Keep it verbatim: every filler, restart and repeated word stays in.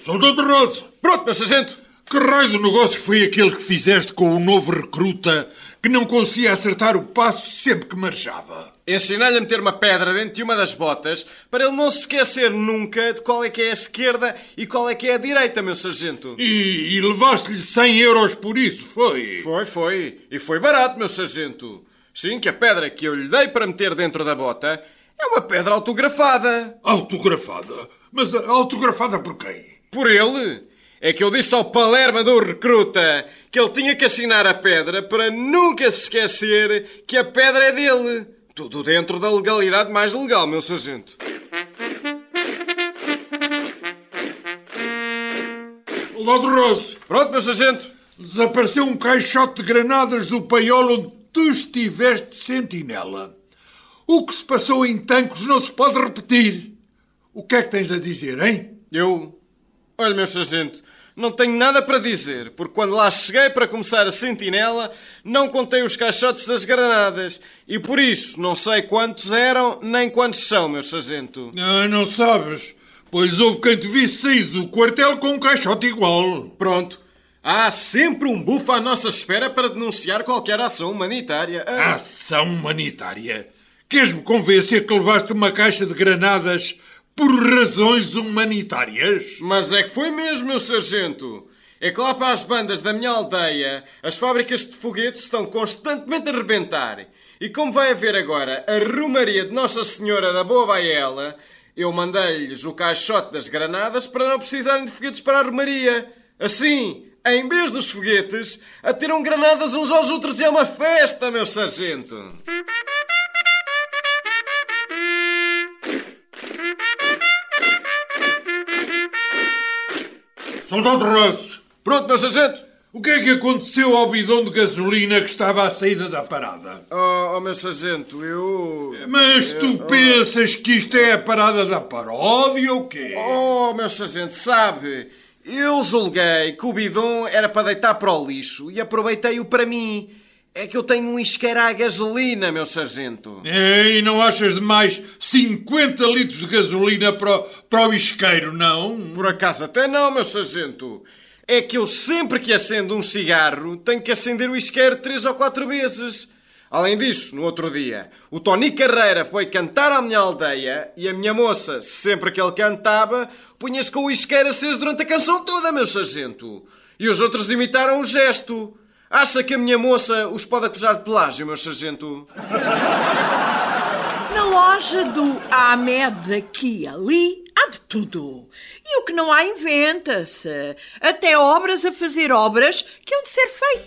Soldado Rosa! Pronto, meu sargento! Que raio de negócio foi aquele que fizeste com o novo recruta que não conseguia acertar o passo sempre que marchava? Ensinei-lhe a meter uma pedra dentro de uma das botas para ele não se esquecer nunca de qual é que é a esquerda e qual é que é a direita, meu sargento. E, e levaste-lhe cem euros por isso, foi? Foi, foi. E foi barato, meu sargento. Sim, que a pedra que eu lhe dei para meter dentro da bota é uma pedra autografada. Autografada? Mas autografada por quem? Por ele. É que eu disse ao palerma do recruta que ele tinha que assinar a pedra para nunca se esquecer que a pedra é dele. Tudo dentro da legalidade mais legal, meu sargento. Soldado Rosa! Pronto, meu sargento. Desapareceu um caixote de granadas do paiol onde tu estiveste sentinela. O que se passou em Tancos não se pode repetir. O que é que tens a dizer, hein? Eu... Olha, meu sargento, não tenho nada para dizer, porque quando lá cheguei para começar a sentinela, não contei os caixotes das granadas. E por isso, não sei quantos eram, nem quantos são, meu sargento. Ah, não sabes? Pois houve quem te visse sair do quartel com um caixote igual. Pronto. Há sempre um bufo à nossa espera para denunciar qualquer ação humanitária. Ah. Ação humanitária? Queres-me convencer que levaste uma caixa de granadas por razões humanitárias? Mas é que foi mesmo, meu sargento. É que lá para as bandas da minha aldeia, as fábricas de foguetes estão constantemente a rebentar. E como vai haver agora a Romaria de Nossa Senhora da Boa Baela, eu mandei-lhes o caixote das granadas para não precisarem de foguetes para a Romaria. Assim, em vez dos foguetes, atiram granadas uns aos outros e é uma festa, meu sargento. Soldado Rosa! Pronto, meu sargento! O que é que aconteceu ao bidão de gasolina que estava à saída da parada? Oh, oh meu sargento, eu... Mas tu eu, pensas que isto é a parada da paródia ou quê? Oh, meu sargento, sabe... Eu julguei que o bidão era para deitar para o lixo e aproveitei-o para mim. É que eu tenho um isqueiro à gasolina, meu sargento. E não achas de mais cinquenta litros de gasolina para, o- para o isqueiro, não? Por acaso até não, meu sargento. É que eu sempre que acendo um cigarro tenho que acender o isqueiro três ou quatro vezes. Além disso, no outro dia, o Tony Carreira foi cantar à minha aldeia e a minha moça, sempre que ele cantava, punha-se com o isqueiro aceso durante a canção toda, meu sargento. E os outros imitaram o gesto. Acha que a minha moça os pode acusar de pelágio, meu sargento? Na loja do Ahmed aqui e ali há de tudo. E o que não há inventa-se. Até obras a fazer obras que hão de ser feitas.